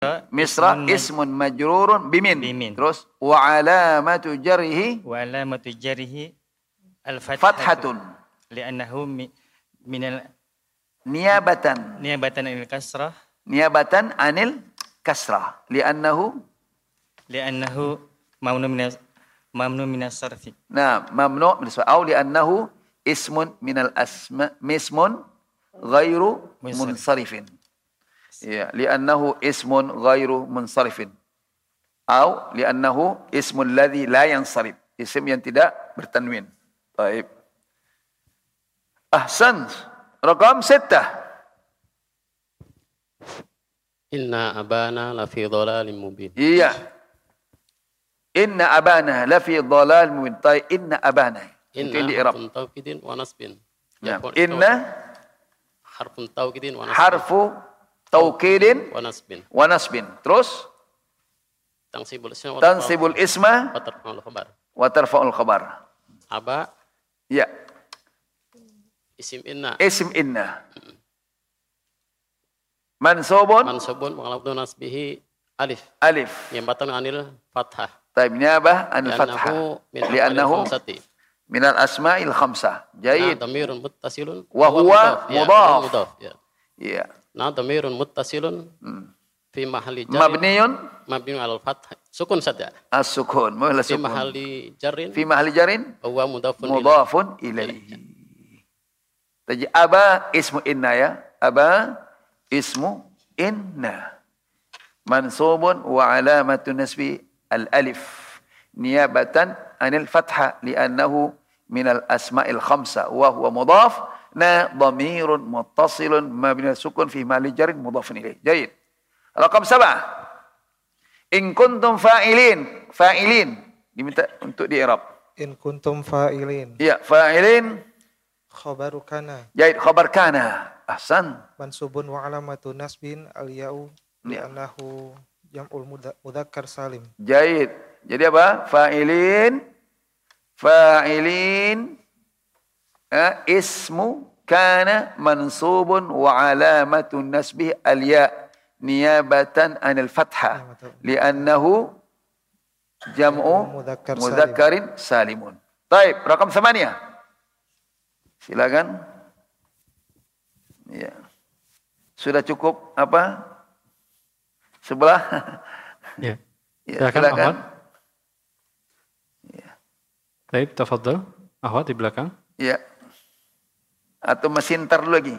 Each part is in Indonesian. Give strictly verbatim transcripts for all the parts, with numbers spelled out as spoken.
Misra. Misra ismun majrurun bimin. bimin. Terus wa alamatu jarhi. Wa alamatu jarhi al-fathatun. Li'annahu minal niyabatan. Niyabatan anil kasrah. Niyabatan anil kasrah. Li'annahu. Li'annahu mamnu minas mamnu minas sarfi. Nah, mamnu minas sarfi. Au li'annahu ismun minal asma. Mismun ghairu munsarifin. Ya, li'annahu ismun ghairu munsarifin. Au li'annahu ismun ladzi la yansarif. Isim yang tidak bertanwin. Baik. Ahsan. Rakam sittah. Inna abana lafi dhalalin mubin. Iya. Inna abana lafi dhalal mubin. Tay inna abana. Inna harfun taukidin wa nasbin. Ya. Inna harfun taukidin wa nasbin. Harfu taukidin wa nasbin. Wa nasbin. Terus tansibul isma tansibul isma wa tarfa'ul khabar. Wa tarfa'ul khabar. Aba. Ya. Isim inna. Isim inna. Mansubun. Mansubun mengalamatkan nasbihi alif. Alif. Niyabatan anil fathah. Taib niyabah anil fathah. Li'annahu minal asma'il khamsah. Jaid. Nah, dhamirun muttasilun. Wa huwa mudhaf. Ya. Iya. Nah, dhamirun muttasilun. Fi mahalli jarin. Mabniyun. Mabniyun alal fathah. Sukun saja. As-sukun. Fi mahalli jarin. Fi mahalli jarin. Wa mudhafun mudhafun ilaihi. Jadi aba ismu inna ya. Aba ismu inna. Mansubun wa alamatu nasbi al-alif. Niyabatan anil fathah. Liannahu minal asma'il khamsa. Wa huwa mudhaf. Na dhamirun muttasilun. Mabni sukun fi mahali jarin mudhafun ilaih. Jayid. Rakam sabah. In kuntum fa'ilin. Fa'ilin. Diminta untuk di-i'rab. In kuntum fa'ilin. Ya, fa'ilin. Khabaru kana. Jahid khabar kana. Ahsan. Mansubun wa alamatu nasbin al-ya'u li'annahu jam'ul mudzakkar salim. Jahid. Jadi apa? Fa'ilin. Fa'ilin. Eh, ismu kana mansubun wa alamatu nasbih al-ya' niyabatan anil fathah. Li'annahu jam'u mudzakkarin salimun. Taib. Rakam samaniyah. Silakan. Ya. Sudah cukup apa? Sebelah. Ya. Ya, silakan. silakan. Ya. Baik, tafadhal. Ahwat di belakang. Ya. Atau mesin tar lagi.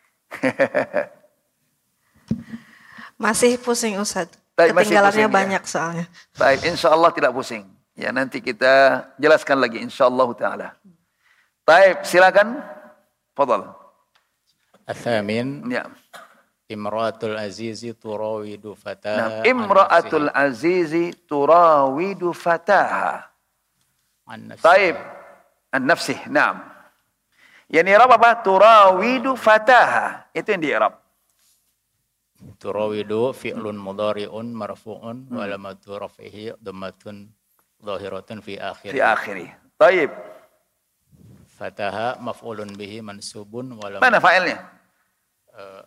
Masih pusing Ustaz. Baik, ketinggalannya pusing, banyak ya. soalnya. Baik, insyaallah tidak pusing. Ya, nanti kita jelaskan lagi insyaallah taala. Baik, silakan. Fadhal. Athamin. Ya. Imra'atul azizi turawidu fataha. Nah, imra'atul azizi turawidu fataha. Taib. An-nafsih. Naam. Yang di-i'rab apa? Turawidu fataha. Itu yang di-i'rab. Turawidu fi'lun mudhari'un marfu'un wa alamatu raf'ihi dhammatun dhahiratun fi akhirih. Fi akhirih. Taib. Fataha maf'ulun bihi mansubun wa lam. Mana fa'ilnya? Uh,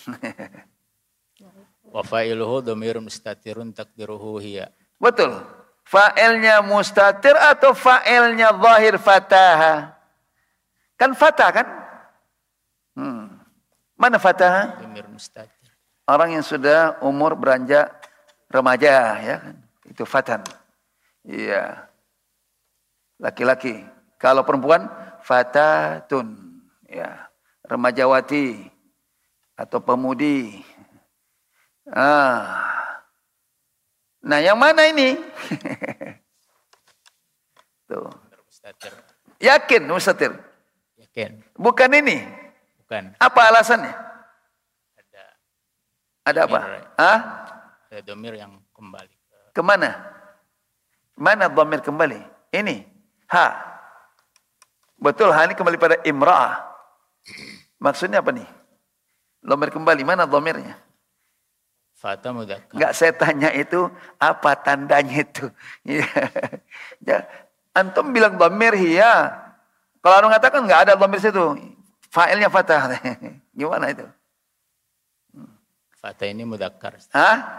wa fa'iluhu dhamirun mustatirun taqdiruhu hiya. Betul. Fa'ilnya mustatir atau fa'ilnya zahir fataha? Kan fatah kan? Hmm. Mana fataha? Dhamirun mustatir. Orang yang sudah umur beranjak remaja ya kan. Itu fatan. Iya. Laki-laki. Kalau perempuan fatatun, ya, remajawati atau pemudi. Ah. Nah, yang mana ini? Tuh. Yakin mustatir? Yakin. Bukan ini? Bukan. Apa alasannya? Ada. Ada apa? Domir, ah? Ada domir yang kembali. Ke... Kemana? Mana domir kembali? Ini. Ha. Betul, hal ini kembali pada imra'ah. Maksudnya apa nih? Dhamir kembali, mana dhamirnya? Fata mudzakkar. Enggak, saya tanya itu, apa tandanya itu? Ya. Antum bilang dhamir, iya. Kalau orang katakan enggak ada dhamir situ. Fa'ilnya fatah. Gimana itu? Fata ini mudzakkar. Hah?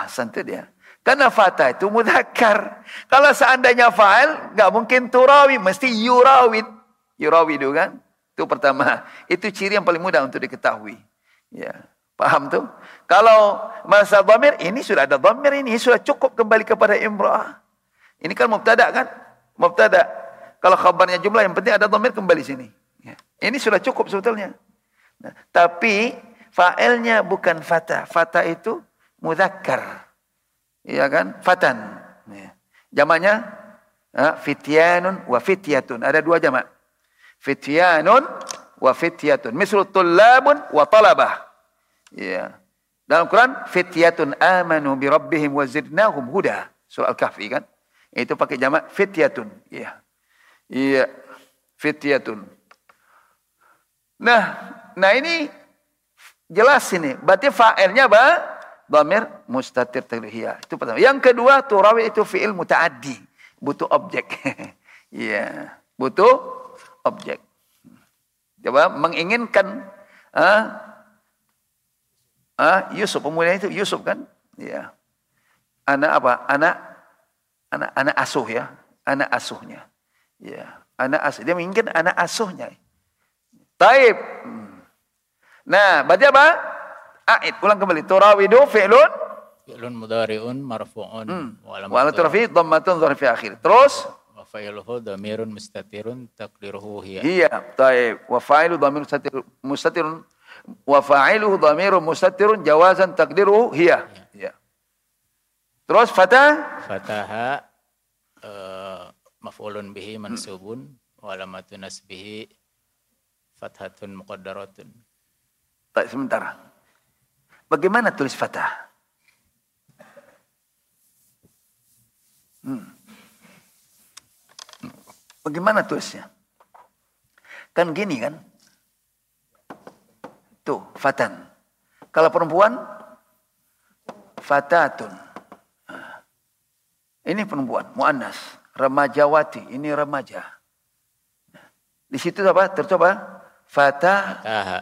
Ahsan tu dia. Karena fata itu mudzakkar. Kalau seandainya fa'il, enggak mungkin turawi, mesti yurawid. Yurawidu kan? Itu pertama. Itu ciri yang paling mudah untuk diketahui. Ya, paham tuh? Kalau masa dhamir, ini sudah ada dhamir ini, sudah cukup kembali kepada imra'ah. Ini kan mubtada kan? Mubtada. Kalau khabarnya jumlah, yang penting ada dhamir kembali sini. Ya. Ini sudah cukup sebetulnya. Nah, tapi fa'ilnya bukan fata. Fata itu mudzakkar. Iya kan? Fatan. Ya. Jamaknya ha, fityanun wa fityatun. Ada dua jamak. Fityanun wa fityatun. Misal tullabun wa talabah. Ya. Dalam Quran, fityatun amanu bi rabbihim wa zidnahum huda. Surah Al-Kahfi kan? Itu pakai jamak fityatun. Iya. Iya. Fityatun. Nah, nah ini jelas ini. Berarti fa'ilnya apa? Dhamir mustatir taklihiyah. Itu pertama. Yang kedua, turawi itu fi'il muta'addi. Butuh objek. Iya. Butuh objek. Coba menginginkan ah, ah, Yusuf. Pemuda itu Yusuf kan? Iya. Anak apa? Anak anak anak asuh ya. Anak asuhnya. Iya. Anak asuh. Dia menginginkan anak asuhnya. Taib. Nah, berarti apa? A'id, ulang kembali. Turawidu fi'lun fi'lun mudhari'un marfu'un hmm. wa wa alamatu rafi dhammatun dhahir fi akhir. Terus wa fa'iluhu dhamirun mustatirun taqdiruhu hiya. Iya, taib. Wa fa'ilu dhamirun mustatir mustatirun wa fa'iluhu dhamirun mustatirun jawazan taqdiruhu hiya. Iya. Terus fata Fataha uh, maf'ulun bihi mansubun wa alamatu nasbihi fathatun muqaddaratun. Tak sebentar. Bagaimana tulis fatah? Hmm. Bagaimana tulisnya? Kan gini kan? Tuh, fatan. Kalau perempuan, fatatun. Ini perempuan, mu'annas. Remajawati, ini remaja. Di situ apa? Tercoba. Fatah. Fataha.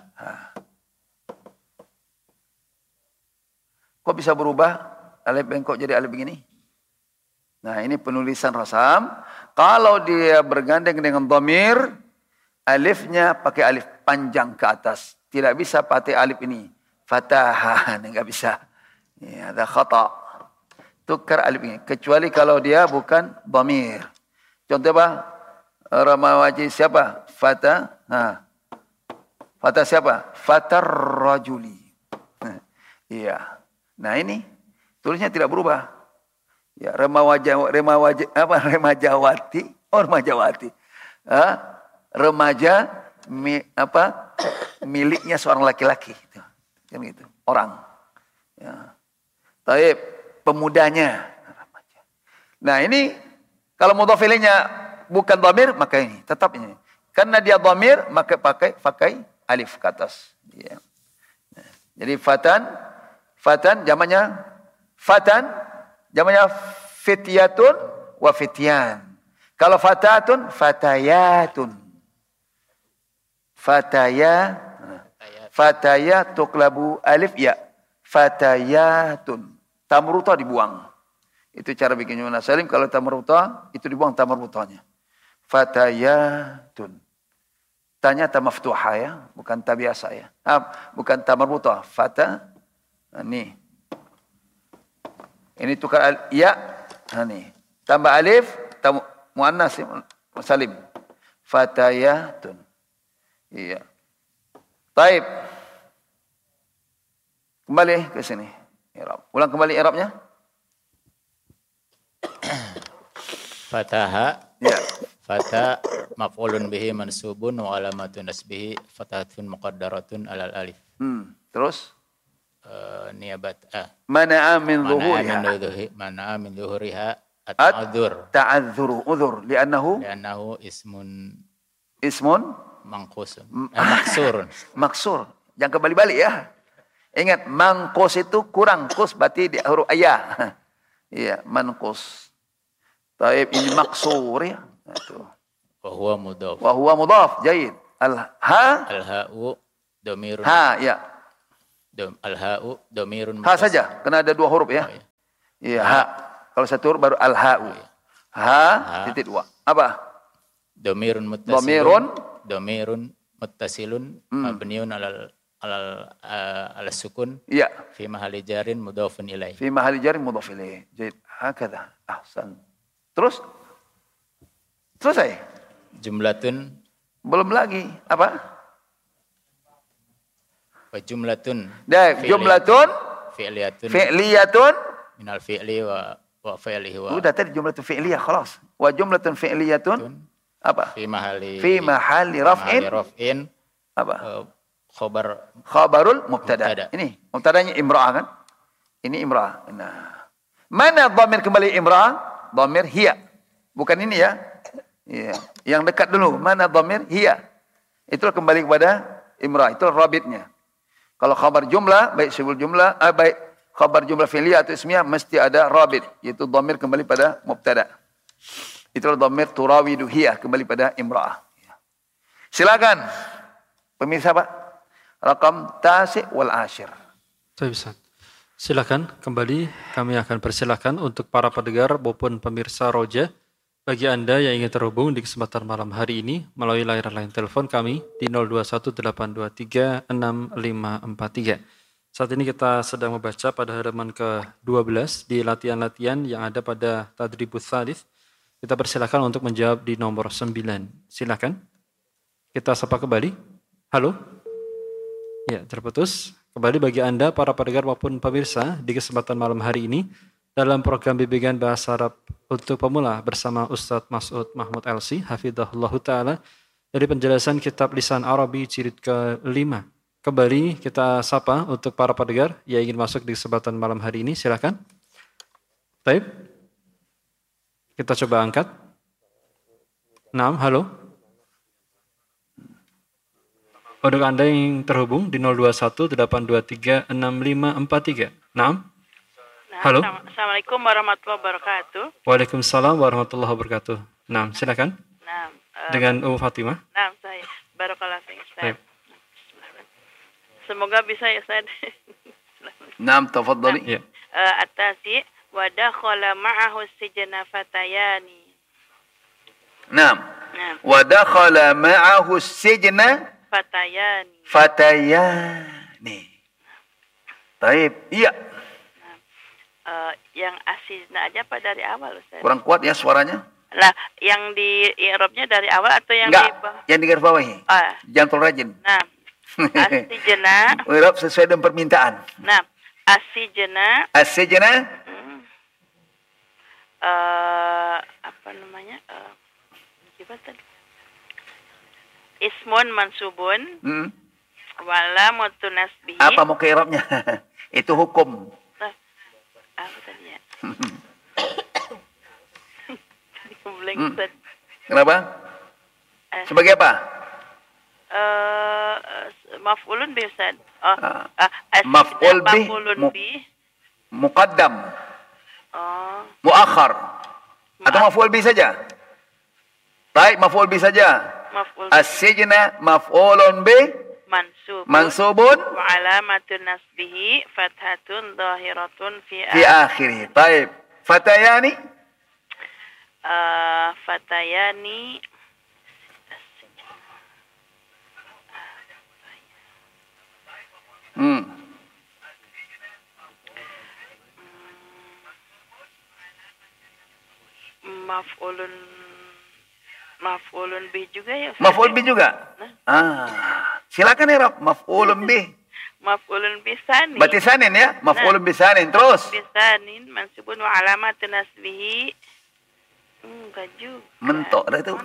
Kok bisa berubah alif bengkok jadi alif begini? Nah, ini penulisan rasam. Kalau dia bergandeng dengan dhamir, alifnya pakai alif panjang ke atas. Tidak bisa pakai alif ini. Fatahan, enggak bisa. Ya, ada khata. Tukar alif ini. Kecuali kalau dia bukan dhamir. Contoh apa? Ramawaji siapa? Fata. Ha. Fata siapa? Fatar rajuli. Iya. Nah ini tulisnya tidak berubah. Ya, remaja, remaja, apa remajawati, oh remajawati, ah, remaja, mi, apa miliknya seorang laki-laki, gitu. Kan gitu, orang. Ya. Tapi pemudanya. Nah ini kalau mudhaf ilaihnya bukan dhamir maka ini tetap ini. Karena dia dhamir maka pakai pakai alif ke atas. Ya. Nah, jadi fatan. Fatan jamaknya fatan jamaknya fityatun wa fityan. Kalau fatatun fatayatun. Fataya fataya tuklabu alif ya. Fatayatun. Tamruta dibuang. Itu cara bikin Yunus Salim. Kalau tamruta itu dibuang tamrutanya. Fatayatun. Tanya ta maftuha ya, bukan ta biasa ya. Ah, bukan tamruta. Fata. Nah, nih. Ini tukar al ya. Nah, nih. Tambah alif, tam muannas salim. Fatayatun. Iya. Taib. Kembali ke sini. I'rab. Ulang kembali i'rabnya. Fataha. Ya. Fata maf'ulun bihi mansubun wa alamatu nasbihi fathatun muqaddaratun alal alif. Hmm. Terus Uh, niabat ah mana'a min dhuhuriha mana'a min dhuhuriha at-ta'adzur ta'adzuru udhur li'annahu li'annahu ismun ismun mangkusun eh, maksur maksur. Jangan kembali-balik ya. Ingat mangkus itu kurang, kus berarti di huruf ayah. Iya, manqus. Taib ini maksur ya. Itu. wa huwa mudhaf Wa huwa mudhaf. Jaid. Al ha al-ha'u dhamirun ha ya. Dom, al-ha'u dhamirun Ha saja, karena ada dua huruf ya. Oh, ya. Iya, ha. Kalau satu huruf baru al-ha'u. Ha, titik dua. Apa? Domirun muttasilun. Domirun. Domirun muttasilun. Mabniun alal alal uh, ala sukun. Iya. Fi mahalli jarin mudhafun ilaih. Fi mahalli jarin mudhaf ilaih. Jadi hakadha. Ahsan. Terus? Selesai? Jumlatun. Belum lagi. Apa? Wa jumlatun. Dah, jumlatun. Fi'liyatun. Fi'liyatun. Minal fi'li wa wa fi'lihi wa. Udah tadi jumlatun fi'liyah, khalas. Wa jumlatun fi'liyatun. Apa? Fi mahalli. Fi mahalli raf'in. Raf'in. Apa? Uh, khobar. Khabarul mubtada. Mubtada. Ini mubtadanya imra'ah kan? Ini imra'ah. Nah. Mana dhamir kembali imra'ah? Dhamir hiya. Bukan ini ya. Iya. Yang dekat dulu. Mana dhamir hiya. Itulah kembali kepada imra'ah. Itulah rabitnya. Kalau khabar jumlah, baik sibul jumlah, eh, baik khabar jumlah fi'liyah atau ismiyah, mesti ada rabit. Yaitu dhamir kembali pada mubtada. Itulah dhamir turawidu hiya. Kembali pada imra'ah. Silakan. Pemirsa Pak. Rakam tasik wal ashir. Saya bisa. Silakan kembali kami akan persilakan untuk para pendengar maupun pemirsa Roja. Bagi Anda yang ingin terhubung di kesempatan malam hari ini melalui layanan line telepon kami di nol dua satu delapan dua tiga enam lima empat tiga. Saat ini kita sedang membaca pada halaman ke dua belas di latihan-latihan yang ada pada Tadribus Tsalits. Kita persilakan untuk menjawab di nomor sembilan. Silakan. Kita sapa kembali. Halo. Ya, terputus. Kembali bagi Anda, para pendengar maupun pemirsa, di kesempatan malam hari ini, dalam program bimbingan bahasa Arab untuk pemula bersama Ustadz Mas'ud Mahmud L C, hafidhahullah ta'ala, dari penjelasan kitab Lisan Arabi jilid kelima. Kembali kita sapa untuk para pendengar yang ingin masuk di kesempatan malam hari ini, silakan. Baik. Kita coba angkat. Naam, halo. Untuk Anda yang terhubung di nol dua satu delapan dua tiga enam lima empat tiga. Naam. Halo. Assalamualaikum warahmatullahi wabarakatuh. Waalaikumsalam warahmatullahi wabarakatuh. Naam, silakan. Naam. Uh, Dengan Ummu Fatimah. Naam, saya. Barakallahu fiik, Ustaz. Semoga bisa ya, Ustaz. Naam, tafadhali. Ya. Uh, At-tasi wa dakhala ma'ahu sijna fatayani. Naam. Naam. Wa dakhala ma'ahu sijna Fatayani. fatayani. Taib. Iya. Uh, yang asizna aja apa dari awal, Ustaz? Kurang kuat ya suaranya? Lah, yang di i'rabnya dari awal atau yang Enggak, di bawah? yang digaris bawahi. Ah. Jangan terlalu rajin. Nah, asijna. I'rab sesuai dengan permintaan. Nah, asijna. Asijna. Hmm, uh, apa namanya? Uh, gimana tadi? Ismun mansubun. Hmm. Wala mutunasbihi. Apa mau ke i'rabnya? Itu hukum. Nah, apa tadi ya? Tadi Hmm. Kenapa? Eh. Sebagai apa? Uh, maf'ulun bi, Ustaz. Oh, Ah. uh, Maf'ul bih, maf'ulun mu- bi. Muqaddam. Oh, Muakhar. Atau Mu'akhar. maf'ul bi saja? Baik, maf'ul bi saja. maf'ul As-sijna maf'ulun bi mansub. mansubun Wa alamatun nasbihi fathatun zahiratun fi fi akhirih. Baik. Fatayani. uh, fatayani Hmm. maf'ulun maf'ulun bi juga ya, Ustaz? Maf'ul bi juga? Ah. Silakan i'rab maf'ulun bi. Maf'ulun bi sani. Berarti sanin ya? Maf'ulun bi sanin. Terus. Bisanin mansubun wa alamatun nasbihi. Hmm, enggak juga. Mentok dah itu.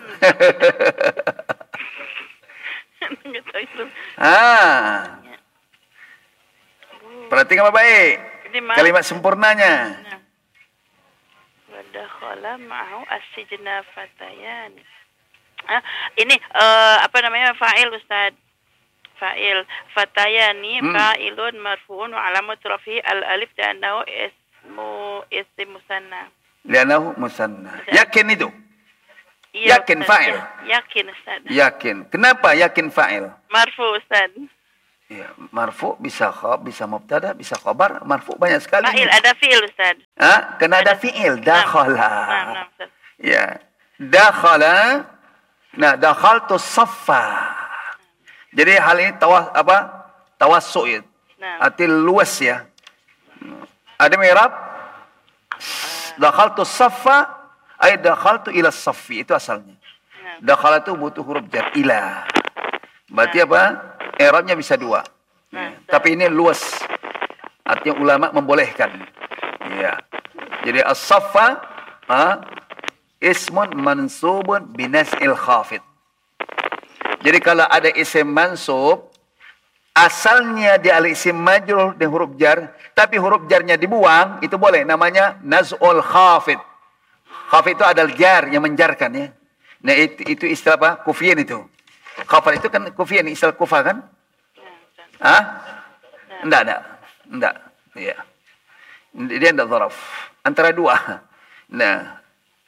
Enggak tahu itu. Ah. Perhatikan baik-baik. Jadi, ma- Kalimat sempurnanya. Nah. Wa dakhala ma'ahu as-sijna fatayani. Ah, ini eh, apa namanya fa'il, Ustaz? Fa'il. Fatayani Hmm. fa'ilun marfu'un wa alamatu rafi'i al-alif li'annahu ismu isim musanna. Lianahu musanna. Yakin itu? Iya, Yakin Ustaz. fa'il? Ya- Yakin, Ustaz. Yakin. Kenapa yakin fa'il? Marfu, Ustaz. Ya, marfu bisa khob, bisa mubtada, bisa khobar, marfu banyak sekali. Fa'il, ada fi'il Ustaz. Ah, kena ada fi'il, dakhala. Naam, naam, Ustaz. Ya, dakhala. Nah, dakhaltu saffa. Jadi hal ini tawas apa? Tawassu ya. Naam. Arti luas ya. Ada mi'rab? Dakhaltu saffa ay dakhaltu ila saffi, itu asalnya. Dakhala itu butuh huruf jar ila. Berarti apa? I'rabnya bisa dua. Ya. Tapi ini luas. Artinya ulama membolehkan. Ya. Jadi as-saffa ah, ismun mansubun binas'il khafid. Jadi kalau ada isim mansub, asalnya dia al isim majrur dengan huruf jar, tapi huruf jarnya dibuang, itu boleh. Namanya naz'ul khafid. Khafid itu adalah jar yang menjarkan ya. Nah itu, itu istilah apa? Kufiyin itu. Khafid itu kan kufiyin, istilah Kufah kan? Hah? Enggak, enggak. Enggak. Ya. Dia enggak zaraf. Antara dua. Nah.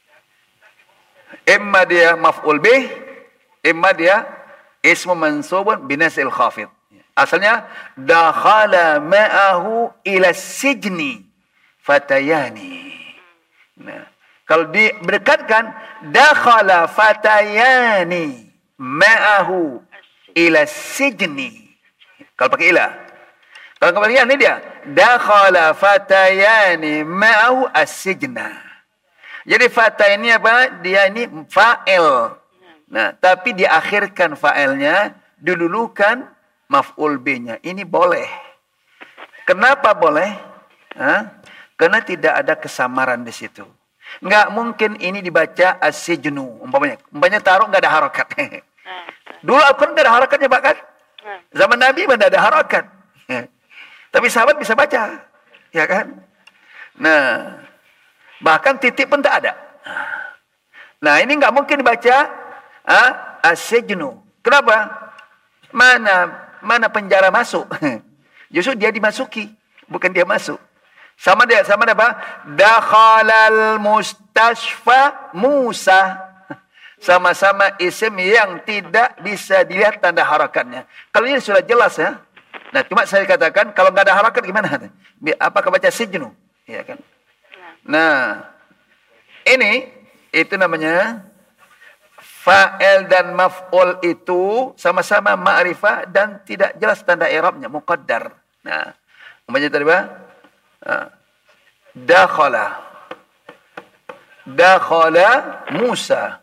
Imma dia maf'ul bih, imma dia ismu mansubun binasil khafid. Asalnya dakhala ma'ahu ila sijni fatayani. Nah, kalau diberdekatkan dakhala fatayani ma'ahu ila sijni. Kalau pakai ila. Kalau kembalian ini dia dakhala fatayani ma'ahu as-sijna. Jadi fatayani apa? Dia ini fa'il. Nah, tapi diakhirkan fa'ilnya, didulukan maf'ul bih-nya. Ini boleh. Kenapa boleh? Hah? Karena tidak ada kesamaran di situ. Enggak mungkin ini dibaca as-sijnu. Umpamanya, umpamanya taruh enggak ada harakat. Dulu Al-Quran enggak ada harakatnya, Pak kan? Zaman Nabi mana ada harakat. Tapi sahabat bisa baca. Ya kan? Nah, bahkan titik pun tak ada. Nah, ini enggak mungkin dibaca ah, as-sijnu. Kenapa? Mana mana penjara masuk? Justru dia dimasuki, bukan dia masuk. Sama dia, sama dia apa? Dakhalal mustashfa Musa. Sama-sama isim yang tidak bisa dilihat tanda harakatnya. Kalau ini sudah jelas ya. Nah, cuma saya katakan kalau nggak ada harakat gimana? Apakah baca sijnu? Ya kan? Nah, ini itu namanya fa'il dan maf'ul itu sama-sama ma'rifah dan tidak jelas tanda i'rabnya, muqaddar. Nah, umpamanya tadi apa? Nah, dakhala. Dakhala Musa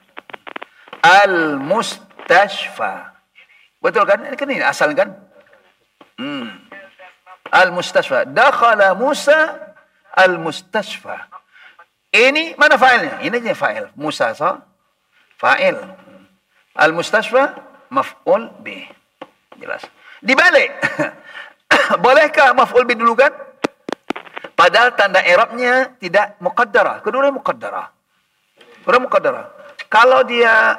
al-mustashfa. Betul kan? Ini kan ini asal kan? Hmm. Al-mustashfa. Dakhala Musa al-mustashfa. Ini mana fa'ilnya? Ini aja fa'il. Musa so fa'il. Al-mustashfa maf'ul bih. Jelas. Dibalik. Bolehkah maf'ul bih dulu kan? Padahal tanda i'rabnya tidak muqaddarah. Kedua muqaddarah. Kedua muqaddarah. Kalau dia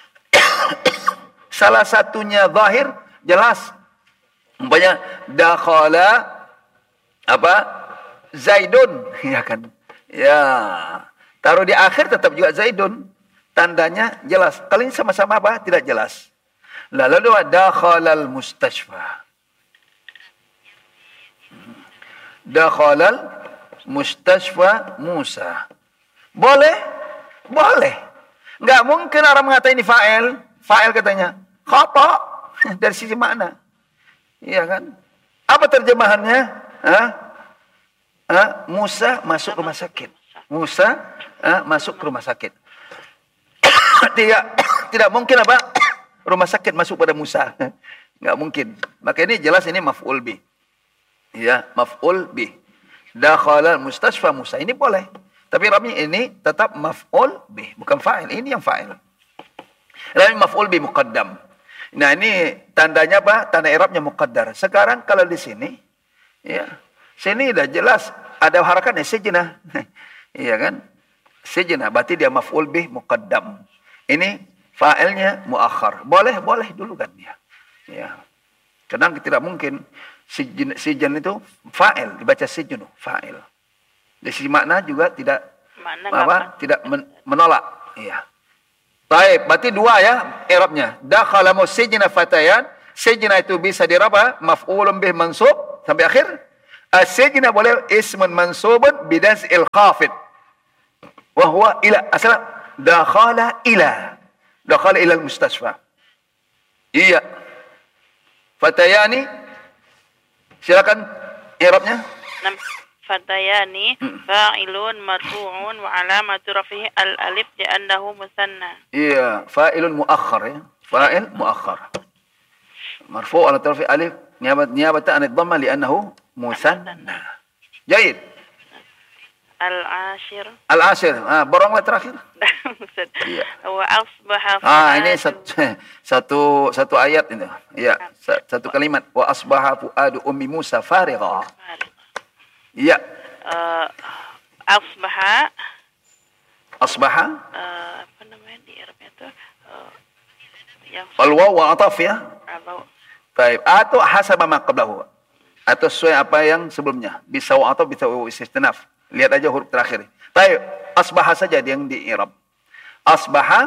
salah satunya zahir, jelas. Umpamanya dakhala apa? Zaidun, ya kan? Ya. Taruh di akhir tetap juga Zaidun. Tandanya jelas. Kalau ini sama-sama apa? Tidak jelas. Lalu dakhalal mustashfa. Dakhalal mustashfa Musa. Boleh? Boleh. Enggak mungkin orang mengatakan ini fa'il. Fa'il katanya. Khata. Dari sisi makna. Iya kan? Apa terjemahannya? Hah? Hah? Musa masuk rumah sakit. Musa hah? masuk ke rumah sakit. tidak, tidak mungkin apa? Rumah sakit masuk pada Musa. Enggak mungkin. Maka ini jelas ini maf'ul bih. Ya, maf'ul bih. Dakhala mustashfa Musa. Ini boleh. Tapi Rabbi ini tetap maf'ul bih, bukan fa'il. Ini yang fa'il. Lain maf'ul bih muqaddam. Nah, ini tandanya apa? Tanda i'rabnya muqaddar. Sekarang kalau di sini, ya, sini udah jelas ada harakatnya sijna. Iya kan? Sijna, berarti dia maf'ul bih muqaddam. Ini fa'ilnya muakhar. Boleh, boleh dulu kan dia. Ya. Kadang tidak mungkin sijin, sijin itu fa'il, dibaca sijnu, fa'il. Dari sisi makna juga tidak makna apa? Tidak men menolak. Iya. Baik, berarti dua ya i'rabnya. Dakhala musijna fatayan Sejna itu bisa diraba maf'ulun bih mansub sampai akhir. As-sejna boleh ismun mansubun bidaz'il khafid. Wa huwa ila asal dakhala ila. Dakhala ila al-mustasfa. Iya. Fatayani silakan i'rabnya. Nam fatayani fa'ilun marfu'un wa alamatu rafihi al-alif li'annahu musanna. Iya, fa'ilun muakhar ya. Fa'il muakhar. مرفوع على طرف ألف نيابة نيابة عن الضمة لأنه مثنى. جيد. العاشر. العاشر. Ah, borong lah terakhir. Iya. Wa asbaha. Ah, ini satu, satu satu ayat ini. Iya, satu kalimat. Wa asbaha fuadu ummi Musa farigha. Iya. Uh, asbaha. Asbaha. Uh, apa namanya di Arabnya itu? Uh, yang Wal waw wa ataf ya. Atau Baik, atau hasaba ma qablahu. Atau sesuai apa yang sebelumnya. Bisa wa atau bisa wa istinaf. Lihat aja huruf terakhir. Baik, asbaha saja yang di i'rab. Asbaha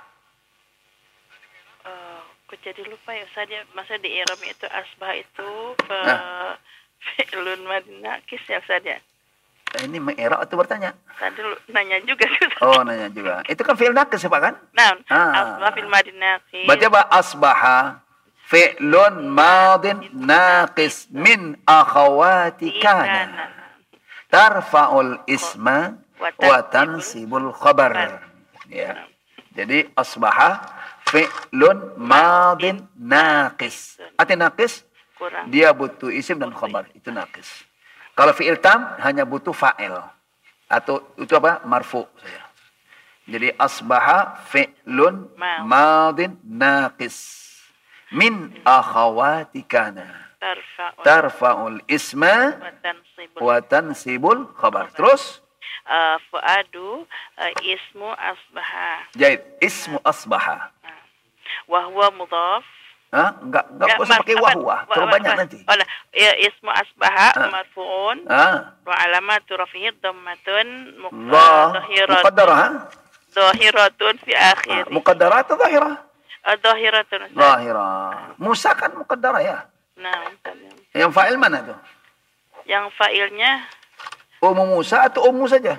uh, aku jadi lupa ya Ustaz ya, masa di i'rab itu asbaha itu ke Nah. fi'lun madin naqis ya Ustaz ya. ini mengira atau bertanya? Tadi lu nanya juga Ustaz. Oh, nanya juga. Itu kan fi'il naqis Pak kan? Nah, Ah. asbaha fil madin naqis. Berarti apa? Asbaha fi'lun madin naqis min akhawati kana. Tarfa'ul isma wa tansibul khabar. Ya. Jadi asbaha fi'lun madin naqis. Arti naqis Kurang. dia butuh isim dan khabar. Itu naqis. Kalau fi'il tam hanya butuh fa'il atau itu apa? Marfu saja. Jadi asbaha fi'lun madin naqis min akhawati kana. Tarfa'ul Tarfa'ul isma wa tansibul. wa tansibul khabar. Terus Uh, fuadu uh, ismu asbaha. jahit ismu asbaha. Wa huwa mudhaf. Hah? Enggak enggak Ya, usah mar- pakai apa- wahwa. wa- Terlalu wa- banyak wa- nanti. Oh, lah. Ya, ismu asbaha Ah. marfu'un Ah. wa alamatu rafihi dhammatun Allah muqaddaratun muqaddarah. ha? dhahiratun fi Ah, akhir. Muqaddarah atau zahirah? Dhahiratun. Zahirah. Musa kan muqaddarah ya. Nah, Ustaz. Yang fa'il mana tuh? Yang fa'ilnya Ummu Musa atau ummu saja?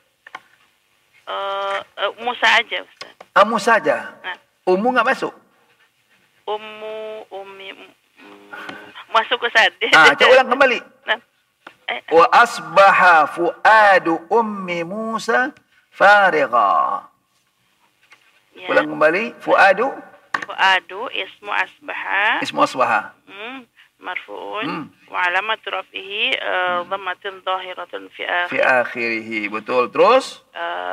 uh, uh, Musa aja Ustaz. Amu saja. Nah, Ummu nggak masuk. ummu ummi mm, masuk Ustaz. Ah, coba ulang kembali. Nah, eh, Wa asbaha fuadu ummi Musa farigha. ya. Ulang kembali. Fuadu Fuadu ismu asbaha. ismu asbaha. Hmm, marfu'un Hmm. wa alamatu rafihi uh, dhammatun dhahiratun fi Fi akhir akhirih. Betul. Terus uh,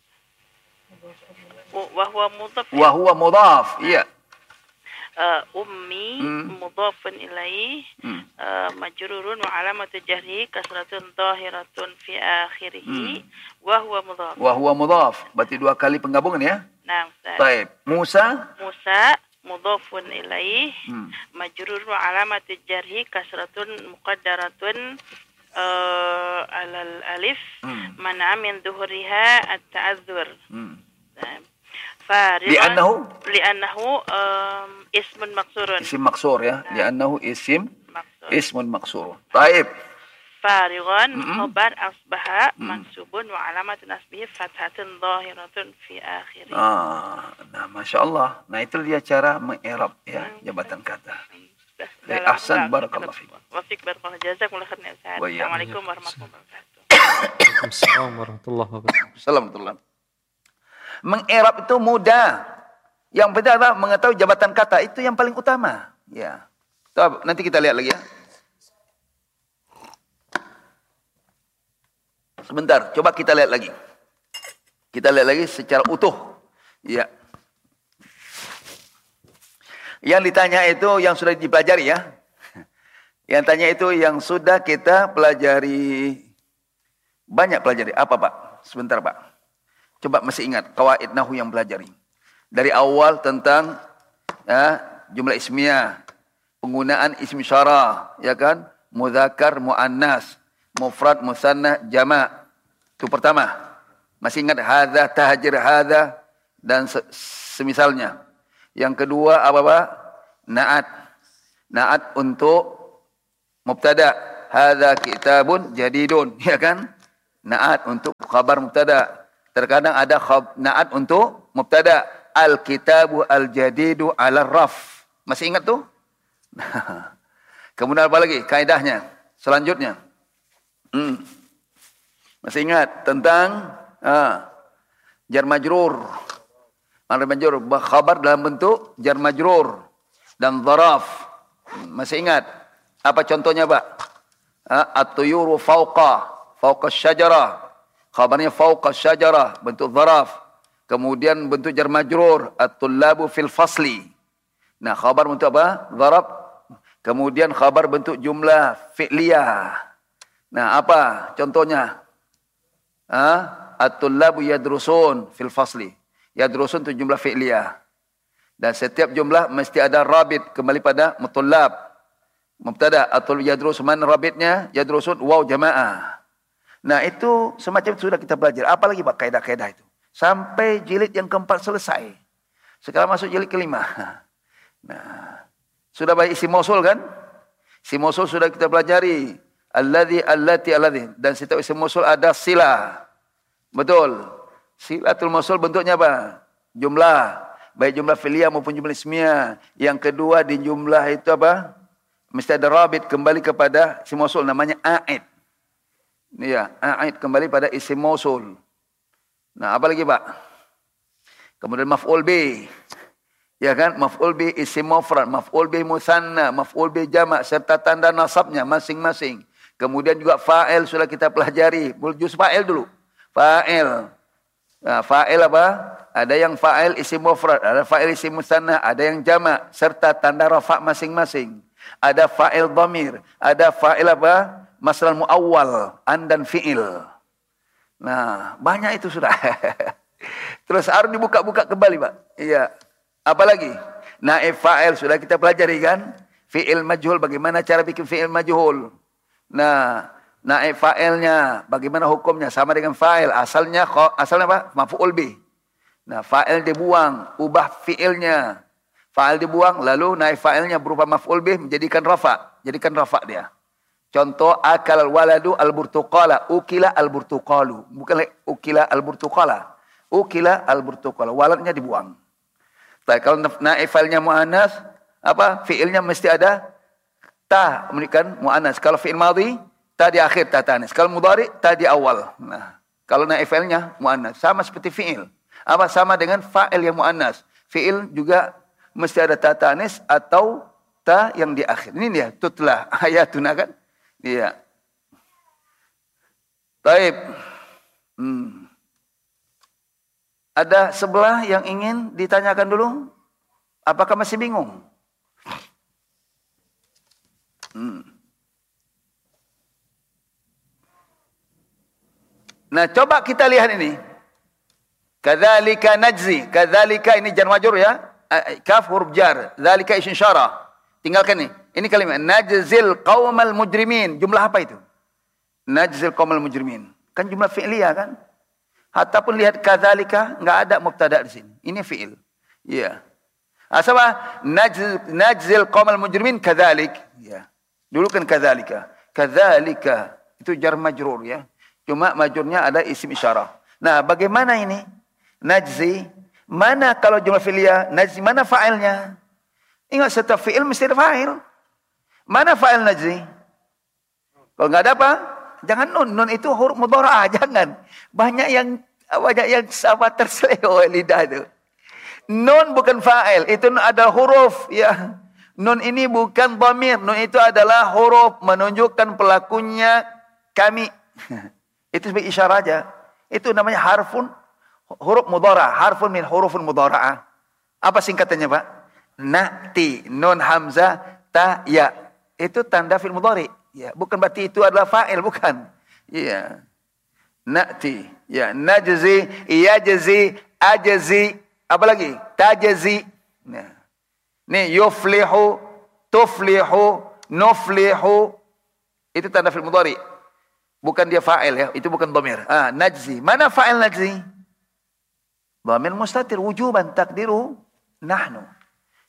wa huwa mudhaf wa huwa mudhaf. Iya. uh, ummi Hmm. mudhafun ilaih Hmm. uh, majrurun wa alamatu jahri kasratun dhahiratun fi akhirih wa huwa mudhaf. Wa huwa mudhaf. Berarti dua kali penggabungan ya. Nah, Ustaz. Baik. Musa Musa mudhafun ilaih hmm. majrur wa alamatu jarhi kasratun muqaddaratun uh, alal alif Hmm. mana min dhuhriha at-ta'azzur. Hmm. Fariqan Li'annahu li'annahu um, ismun maksurun. isim maksur ya. Li'annahu isim Maksur. ismun maksur. Baik. Fariqan Mm-mm. khabar asbaha Mm. mansubun wa alamatun nasbihi fathatun dhahiratun fi akhirih. Ah, nah Masya Allah. Nah itu dia cara mengerab ya jabatan kata. Eh, Dalam ahsan, rangka- barakallahu fiik. Wafik barakallahu jazakumullah khairan ya Ustaz. Wa iyyakum. Assalamualaikum warahmatullahi wabarakatuh. Waalaikumsalam warahmatullahi wabarakatuh. Assalamualaikum. Mengerab itu mudah. Yang penting adalah mengetahui jabatan kata itu yang paling utama. Ya. Tuh, nanti kita lihat lagi ya. Sebentar, coba kita lihat lagi. Kita lihat lagi secara utuh. Ya. Yang ditanya itu yang sudah dipelajari ya. Yang tanya itu yang sudah kita pelajari. Banyak pelajari. Apa Pak? Sebentar Pak. Coba masih ingat qawaid nahu yang pelajari. Dari awal tentang ya, jumlah ismiyah, penggunaan ism syara, ya kan? Mudzakkar, muannas, mufrad, musanna, jama'. Itu pertama. Masih ingat hadza, tahjir hadza dan se- semisalnya. Yang kedua apa Pak? Naat. Naat untuk mubtada. Hadza kitabun jadidun, ya kan? Naat untuk khabar mubtada. Terkadang ada khab, naat untuk mubtada. Al-kitabu al-jadidu ala raf. Masih ingat tuh? Kemudian apa lagi kaidahnya? Selanjutnya. Hmm. Masih ingat tentang ah, jar majrur. Jar majrur, khabar dalam bentuk jar majrur dan dzaraf. Masih ingat? Apa contohnya, Pak? At-tuyuru fauqa, fauqa syajarah. Khabarnya fauqa syajarah, bentuk dzaraf. Kemudian bentuk jar majrur, at-tullabu fil fasli. Nah, khabar bentuk apa? Dzaraf. Kemudian khabar bentuk jumlah fi'liyah. Nah, apa contohnya? At-tullabu yadrusun fil fasli. Yadrusun itu jumlah fi'liyah. Dan setiap jumlah mesti ada rabit kembali pada mutullab. Mubtada atul yadrus, man rabitnya yadrusun waw jamaah. Nah, itu semacam itu sudah kita belajar. Apalagi Pak kaidah-kaidah itu. Sampai jilid yang keempat selesai. Sekarang masuk jilid kelima. Nah, sudah baik isi mausul kan? Isi mausul sudah kita pelajari. Alladhi, allati, alladhi. Dan setiap isi mausul ada sila. Betul. Silatul mausul bentuknya apa? Jumlah. Baik jumlah fi'liyah maupun jumlah ismiyah. Yang kedua di jumlah itu apa? Mesti ada rabit kembali kepada isim mausul namanya a'id. Ya, a'id kembali pada isim mausul. Nah, apa lagi, Pak? Kemudian maf'ul bi. Ya kan? Maf'ul bi isim mufrad, maf'ul bi musanna, maf'ul bi jama' serta tanda nasabnya masing-masing. Kemudian juga fa'il sudah kita pelajari. Juz fa'il dulu. Fa'il. Nah, fa'il apa? Ada yang fa'il isim mufrad, ada fa'il isim musanna, ada yang jama' serta tanda rafa' masing-masing. Ada fa'il dhamir, ada fa'il apa? Masdar muawwal, an dan fi'il. Nah, banyak itu sudah. Terus harus dibuka-buka kembali, Pak. Iya. Apalagi? Naib fa'il sudah kita pelajari kan? Fi'il majhul, bagaimana cara bikin fi'il majhul. Nah, naib fa'ilnya, bagaimana hukumnya? Sama dengan fa'il. Asalnya, asalnya apa? Maf'ul bih. Nah, fa'il dibuang, ubah fi'ilnya. Fa'il dibuang, lalu naib fa'ilnya berupa maf'ul bih menjadikan rafa. Jadikan rafa dia. Contoh, akal waladu al-burtuqala. Ukila al-burtuqalu. Bukan ukila al-burtuqala. Ukila al-burtuqala. Waladnya dibuang. Tapi kalau naib fa'ilnya mu'anas, apa? Fi'ilnya mesti ada ta, memberikan mu'anas. Kalau fi'il madhi, ta di akhir, ta tanis. Kalau mudhari, ta di awal. Nah, kalau naib fa'ilnya mu'anas. Sama seperti fi'il. Apa? Sama dengan fa'il yang mu'anas. Fi'il juga mesti ada ta tanis atau ta yang di akhir. Ini dia, tutlah ayatuna kan? Iya. Baik. Hmm. Ada sebelah yang ingin ditanyakan dulu? Apakah masih bingung? Hmm. Nah, coba kita lihat ini. Kadzalika najzi. Kadzalika ini jar majrur ya. Kaf huruf jar, dzalika isim syarah. Tinggalkan nih. Ini kalimat najzil qaumal mujrimin. Jumlah apa itu? Najzil qaumal mujrimin. Kan jumlah fi'liyah kan? Ataupun lihat kadzalika enggak ada mubtada di sini. Ini fi'il. Iya. Asal najzil najzil qaumal mujrimin kadzalik. Ya. Dulu kan kadzalika. Kadzalika itu jar majrur ya. Cuma majrurnya ada isim isyarah. Nah, bagaimana ini? Najzi. Mana kalau jumlah fi'liyah, najzi, mana fa'ilnya? Ingat setiap fi'il mesti ada fa'il. Mana fa'il najzi? Kalau enggak ada apa? Jangan nun. Nun itu huruf mudhara'ah, jangan. Banyak yang banyak yang sama terseleo lidah itu. Nun bukan fa'il, itu ada huruf ya. Nun ini bukan dhamir, nun itu adalah huruf menunjukkan pelakunya kami. Itu sebagai isyarat aja. Itu namanya harfun huruf mudhara, harfun min hurufun mudhara'ah. Apa singkatannya, Pak? Na'ti, nun hamzah, ta, ya. Itu tanda fi'il mudhari. Ya, bukan berarti itu adalah fa'il, bukan. Iya. Na'ti, ya, najzi, yajzi, ajzi, apa lagi? Tajzi. Nah. Nih yuflihu, tuflihu, nuflihu. Itu tanda fi'il mudhari. Bukan dia fa'il ya, itu bukan dhamir. Ah, najzi. Mana fa'il najzi? Dhamir mustatir wujuban takdiru nahnu.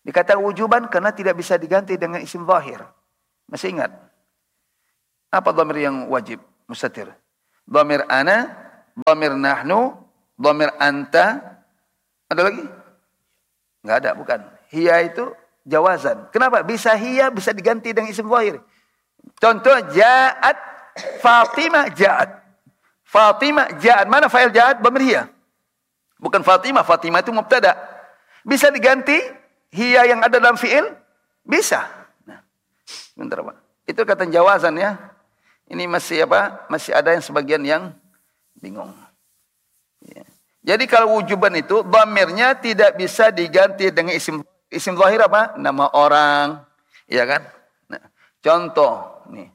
Dikatakan wujuban karena tidak bisa diganti dengan isim zahir. Masih ingat? Apa dhamir yang wajib mustatir? Dhamir ana, dhamir nahnu, dhamir anta. Ada lagi? Enggak ada, bukan. Hiya itu jawazan. Kenapa? Bisa hiya, bisa diganti dengan isim zahir. Contoh, ja'at Fatimah ja'at. Fatimah ja'at. Mana fa'il ja'at? Dhamir hiya. Bukan Fatimah. Fatimah itu mubtada. Bisa diganti hiya yang ada dalam fi'il? Bisa. Nah, bentar Pak. Itu kata jawazan ya. Ini masih apa? Masih ada yang sebagian yang bingung. Ya. Jadi kalau wujuban itu dhamirnya tidak bisa diganti dengan isim isim zahir apa? Nama orang, ya kan? Nah, contoh nih.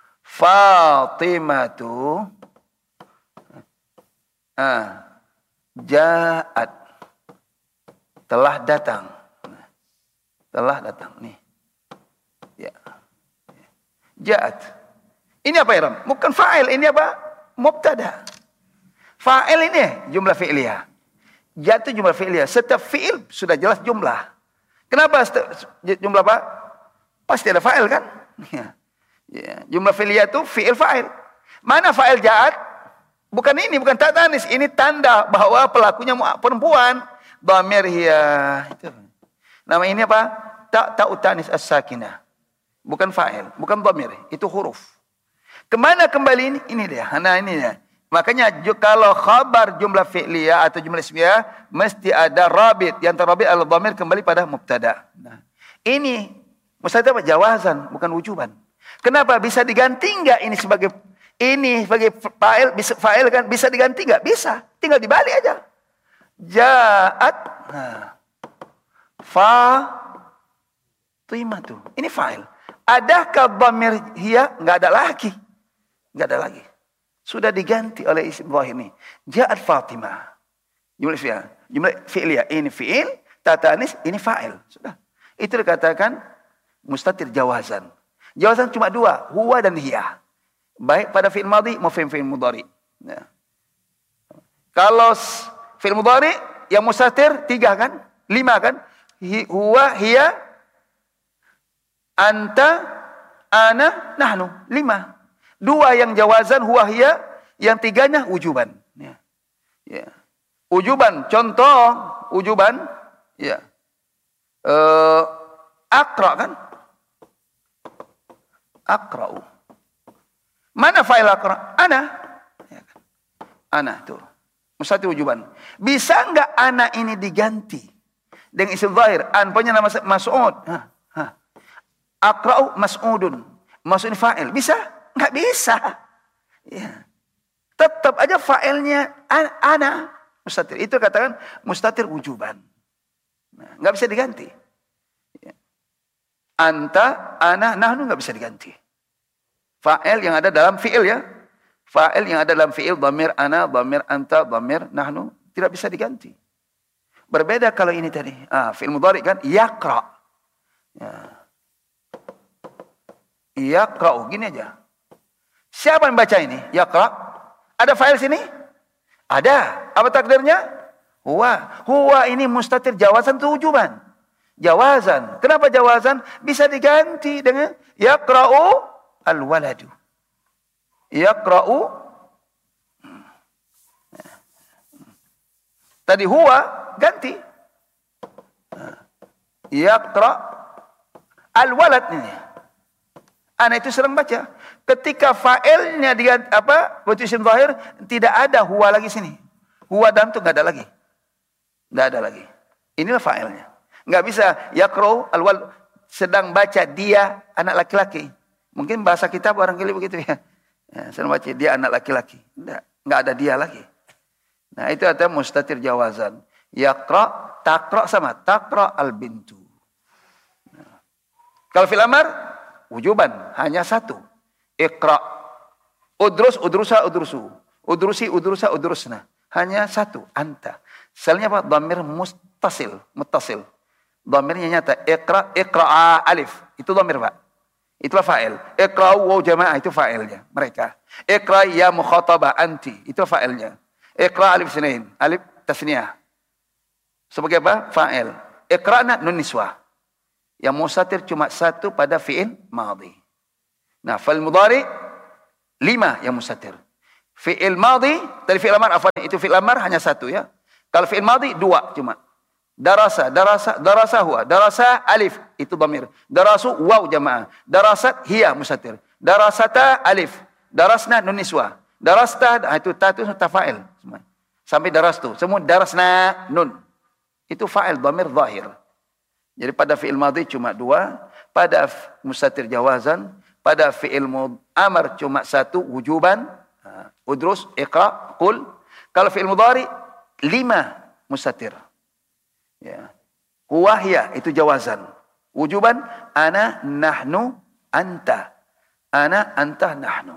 Fatimatu ah, ja'at. Telah datang. Nah, telah datang nih. Ya. Ja'at. Ini apa Iram? Bukan fa'il, ini apa? Mubtada. Fa'il ini jumlah fi'liyah. Ja'at itu jumlah fi'liyah. Setiap fi'il sudah jelas jumlah. Kenapa jumlah apa? Pasti ada fa'il kan? Ya. Ya. Jumlah fi'liyah itu fi'il fa'il. Mana fa'il ja'at? Bukan ini, bukan tak tanis. Ini tanda bahwa pelakunya perempuan. Dhamir hiya. Itu. Nama ini apa? Tak ta'u tanis as-sakinah. Bukan fa'il, bukan dhamir. Itu huruf. Kemana kembali ini? Ini dia. Nah ini dia. Makanya kalau khabar jumlah fi'liyah atau jumlah ismiyah mesti ada rabit. Yang terrabit adalah dhamir kembali pada mubtada. Nah, ini mustahil apa? Jawazan, bukan wujuban. Kenapa? Bisa diganti enggak ini sebagai ini sebagai fa'il? Bisa fa'il kan? Bisa diganti enggak? Bisa. Tinggal dibalik aja. Ja'at. Nah. Fa Timatu. Ini fa'il. Adakah dhamir hiya? Enggak ada lagi. Enggak ada lagi. Sudah diganti oleh isim zahir ini. Ja'at Fatimah. Jumlah fi'liyah. Jumlah fi'liyah. Ini fi'il. Tatanis. Ini fa'il. Sudah. Itu dikatakan mustatir jawazan. Jawazan cuma dua. Huwa dan hiya. Baik pada fi'il madhi maupun fi'il mudhari. Ya. Kalau fi'il mudhari yang mustatir tiga kan? Lima kan? Hi, huwa, hiya, anta, ana, nahnu. Lima. Dua yang jawazan huwa hiya, yang tiganya wujuban. Ya. Ya. Wujuban, contoh wujuban, ya. Uh, akra kan? Akra'u. Mana fa'il akra? Ana. Ya kan? Ana tuh. Mustatir wujuban. Bisa enggak ana ini diganti dengan isim zahir? An punya nama Mas'ud. Ha, ha. Akra'u Mas'udun. Mas'ud fa'il. Bisa? Enggak bisa. Ya. Tetap aja fa'ilnya ana mustatir. Itu katakan mustatir wujuban. Nah, enggak bisa diganti. Ya. Anta, ana, nahnu enggak bisa diganti. Fa'il yang ada dalam fi'il ya. Fa'il yang ada dalam fi'il dhamir ana, dhamir anta, dhamir nahnu tidak bisa diganti. Berbeda kalau ini tadi. Ah, fi'il mudhari kan yaqra. Ya. Yaqra, gini aja. Siapa yang baca ini? Yaqra. Ada fa'il sini? Ada. Apa takdirnya? Huwa. Huwa ini mustatir jawazan atau wujuban? Jawazan. Kenapa jawazan? Bisa diganti dengan yaqra'u al-waladu. Yaqra'u. Tadi huwa ganti. Yaqra al-walad ini. Anak itu sedang baca. Ketika fa'ilnya dia apa? Berarti isim zahir tidak ada huwa lagi sini. Huwa dan itu enggak ada lagi. Enggak ada lagi. Inilah fa'ilnya. Enggak bisa yaqra'u al-walad sedang baca dia anak laki-laki. Mungkin bahasa kita barangkali begitu ya. Ya, sedang baca dia anak laki-laki. Enggak, enggak ada dia lagi. Nah, itu ada mustatir jawazan. Yaqra, taqra sama taqra al-bintu. Nah. Kalau fil amar wujuban hanya satu. Iqra. Udrus, udrusa, udrusu. Udrusi, udrusa, udrusna. Hanya satu, anta. Selnya apa? Dhamir mustasil, muttasil. Dhamirnya nyata. Iqra, iqra'a alif. Itu dhamir, Pak. Itulah fa'il. Iqra'u wa jamaah itu fa'ilnya. Mereka. Iqra ya mukhatabah anti. Itu fa'ilnya. Iqra alif sinain. Alif tasniyah. Sebagai apa? Fa'il. Iqra'na nun niswah. Yang mustatir cuma satu pada fi'il madhi. Nah, fa'il mudhari lima yang mustatir. Fi'il madhi, tadi fi'il amar, afwan, itu fi'il amar hanya satu ya. Kalau fi'il madhi dua cuma. Darasa, darasa, darasa huwa, darasa alif, itu dhamir. Darasu waw jamaah. Darasat hiya mustatir. Darasata alif. Darasna nun niswa. Darasta, itu ta itu tafa'il. Sampai darastu. Semua darasna nun. Itu fa'il dhamir zahir. Jadi pada fi'il madhi cuma dua. Pada mustatir jawazan. Pada fi'il amar cuma satu wujuban. Udrus, iqra, qul. Kalau fi'il mudhari lima mustatir. Ya. Huwa hiya itu jawazan. Wujuban ana nahnu anta. Ana anta nahnu.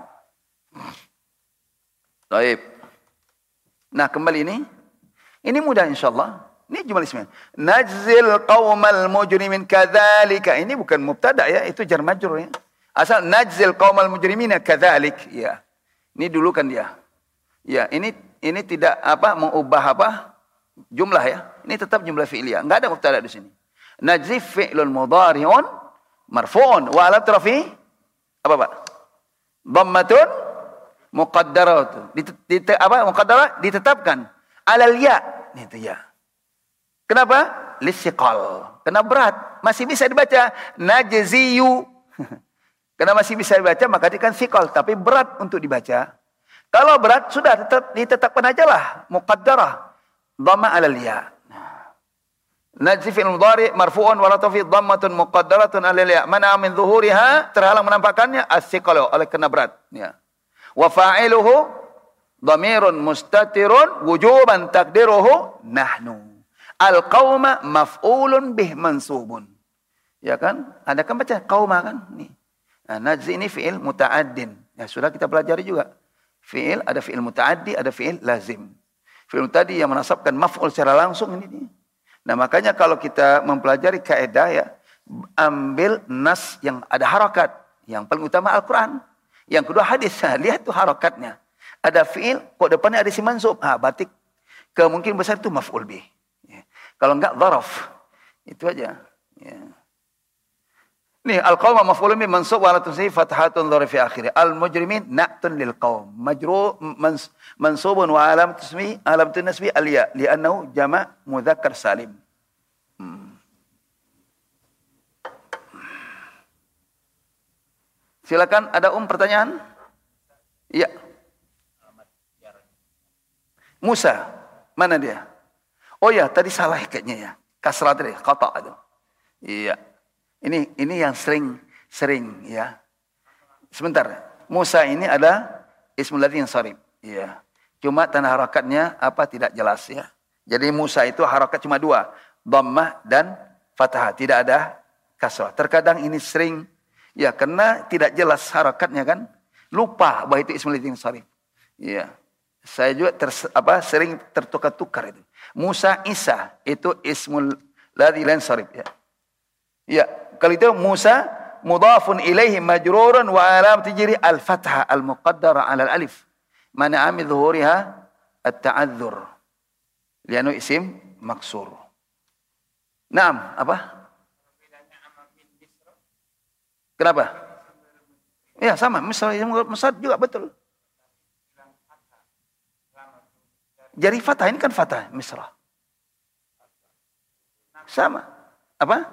Baik. Nah, kembali ini. Ini mudah insyaallah. Ini jumal ismiyah. Najzil qaumal mujrimin kadzalika. Ini bukan mubtada ya, itu jar majrur ya. Asal najzil qaumal mujrimina kadzalik ya. Ini dulu kan dia. Ya, ini ini tidak apa mengubah apa? Jumlah ya. Ini tetap jumlah fi'liyah. Enggak ada mubtada di sini. Najzif fi'lun mudhari'un marfu'un wa alat rafi apa Pak? Dhammatun muqaddarah. Dit, apa muqaddarah ditetapkan alal ya. Itu ya. Kenapa? Lisiqal. Karena berat. Masih bisa dibaca najziyu. Karena masih bisa dibaca maka dia kan siqal, tapi berat untuk dibaca. Kalau berat sudah tetap ditetapkan aja lah muqaddarah. Dhamma alal ya. Najzi fi'il mudhari marfu'un wa la tafi dhammatun muqaddaratun alal ya. Mana min zuhuriha terhalang menampakkannya as-siqalu oleh kena berat ya. Wa fa'iluhu dhamirun mustatirun wujuban takdiruhu nahnu. Al-qauma maf'ulun bih mansubun. Ya kan? Ada kan baca qauma kan? Nih. Nah, najzi ini fi'il muta'addin. Ya sudah kita pelajari juga. Fi'il ada fi'il muta'addi, ada fi'il lazim. Fi'il tadi yang menasabkan maf'ul secara langsung ini dia. Nah, makanya kalau kita mempelajari kaidah ya, ambil nas yang ada harakat. Yang paling utama Al-Quran. Yang kedua hadis. Nah, lihat tuh harakatnya. Ada fi'il, kok depannya ada si mansub. Ah, batik kemungkinan besar itu maf'ul bih. Ya. Kalau enggak dharaf. Itu aja. Ya. Nih, al-qawma maf'ulun bih mansub wa alatun sih fathatun dhari fi akhirih. Al-mujrimin na'tun lil qawm. Majru mans, mansubun wa alam tasmi alam tunasbi al-ya li'annahu jama' mudzakkar salim. Hmm. Silakan ada um pertanyaan? Iya. Musa, mana dia? Oh ya, tadi salah kayaknya ya. Kasrah tadi, qata itu. Iya. Ini ini yang sering sering ya. Sebentar. Musa ini ada ismul ladzi yansarif. Iya. Cuma tanda harakatnya apa tidak jelas ya. Jadi Musa itu harakat cuma dua, dhammah dan fathah, tidak ada kasrah. Terkadang ini sering ya karena tidak jelas harakatnya kan. Lupa bahwa itu ismul ladzi yansarif. Iya. Saya juga ter, apa sering tertukar-tukar itu. Musa Isa itu ismul ladzi yansarif ya. Ya, kalau itu Musa mudhafun ilaihi majrurun wa alamat jiri al-fathah al-muqaddara ala al-alif. Mana amid zuhuriha at-ta'adzur. Lianu isim maksur. Naam, apa? Kenapa? Ya, sama. Misra, Misra juga betul. Jari fathah ini kan fathah Misra. Sama. Apa?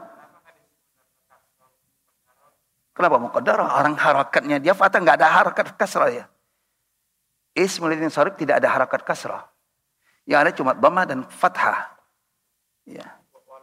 Kenapa muqaddarah? Orang harakatnya dia fathah, enggak ada harakat kasrah ya. Ismul ladzi yansarif tidak ada harakat kasrah. Yang ada cuma dhammah dan fathah. Ya.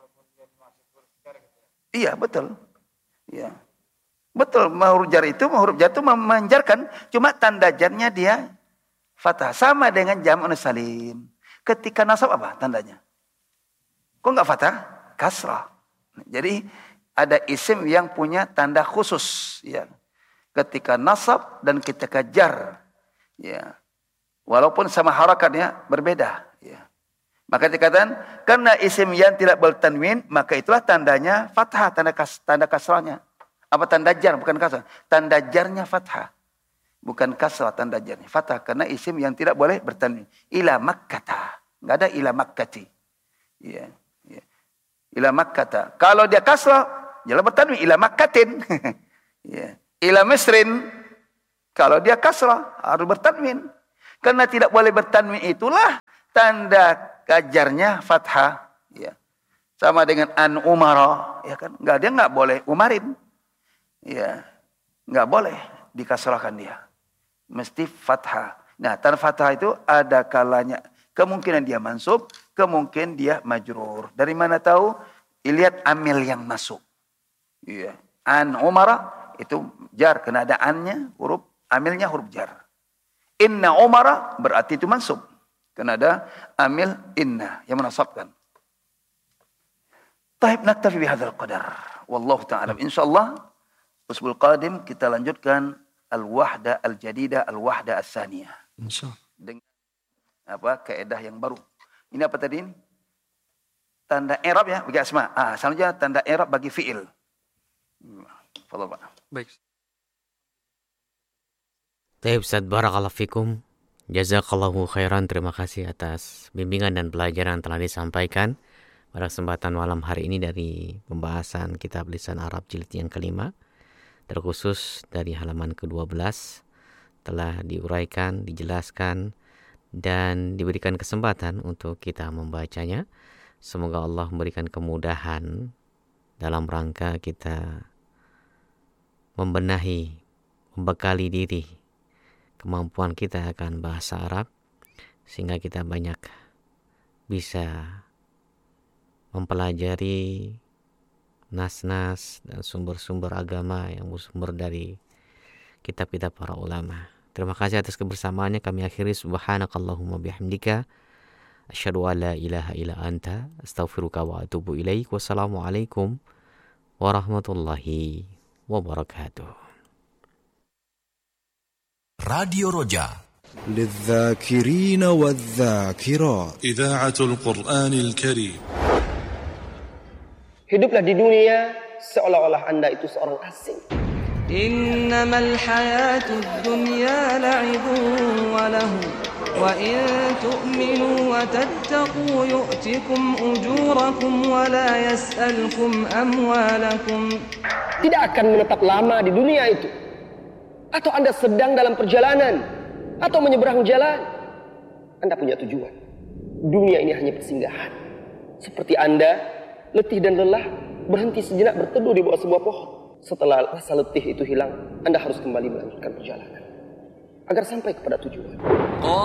Iya, betul. Iya. Betul, huruf jar itu huruf jar itu memanjarkan, cuma tanda jarnya dia fathah. Sama dengan jam'un salim. Ketika nasab apa tandanya? Kok enggak fathah? Kasrah. Jadi ada isim yang punya tanda khusus ya. Ketika nasab dan ketika jar ya. Walaupun sama harakatnya berbeda ya. Maka dikatakan karena isim yang tidak bertanwin maka itulah tandanya fathah, tanda kas, tanda kasrahnya. Apa tanda jar bukan kasrah. Tanda jarnya fathah. Bukan kasrah tanda jarnya fathah karena isim yang tidak boleh bertanwin. Ila Makkata. Enggak ada ila Makkati. Ya. Ya. Ila Makkata. Kalau dia kasrah jelas bertanwin. Ila Makkatin. Ya. Ila Misrin. Kalau dia kasrah, harus bertanwin. Karena tidak boleh bertanwin itulah tanda kajarnya fathah. Ya. Sama dengan an umara. Ya kan? Nggak, dia nggak boleh umarin. Ya. Nggak boleh dikasrahkan dia. Mesti fathah. Nah, tanda fathah itu ada kalanya. Kemungkinan dia mansub, kemungkinan dia majrur. Dari mana tahu? Lihat amil yang masuk. Ya. An umara itu jar. Karena ada annya, huruf amilnya huruf jar. Inna umara berarti itu mansub. Karena ada amil inna yang menasabkan. Taib naktafi bihadzal qadar. Wallahu ta'ala. InsyaAllah usbul qadim kita lanjutkan al-wahda al-jadida al-wahda as-saniyah. InsyaAllah. Dengan apa kaidah yang baru. Ini apa tadi ini? Tanda i'rab ya bagi asma. Ah, selanjutnya tanda i'rab bagi fi'il. Fadhal Pak. Baik. Taib Ustaz, barakallahu fikum. Jazakallahu khairan. Terima kasih atas bimbingan dan pelajaran yang telah disampaikan pada kesempatan malam hari ini dari pembahasan kitab lisan Arab jilid yang kelima. Terkhusus dari halaman kedua belas telah diuraikan, dijelaskan dan diberikan kesempatan untuk kita membacanya. Semoga Allah memberikan kemudahan dalam rangka kita membenahi, membekali diri, kemampuan kita akan bahasa Arab, sehingga kita banyak bisa mempelajari nas-nas dan sumber-sumber agama yang bersumber dari kitab-kitab para ulama. Terima kasih atas kebersamaannya. Kami akhiri subhanakallahumma bihamdika asyhadu an la ilaha illa anta astaghfiruka wa atubu ilaik. Wassalamualaikum warahmatullahi wabarakatuh. راديو رجاء للذاكرين والذاكرات إذاعة القرآن الكريم. Hiduplah di dunia seolah-olah Anda itu seorang asing. Innamal hayatud dunya la'ibun wa lahu wa in tu'minu wa tattaqu yu'tikum ujurakum wa la yas'alkum amwalakum. Tidak akan menetap lama di dunia itu. Atau Anda sedang dalam perjalanan atau menyeberang jalan, Anda punya tujuan. Dunia ini hanya persinggahan. Seperti Anda letih dan lelah, berhenti sejenak berteduh di bawah sebuah pohon. Setelah rasa letih itu hilang, Anda harus kembali melanjutkan perjalanan agar sampai kepada tujuan.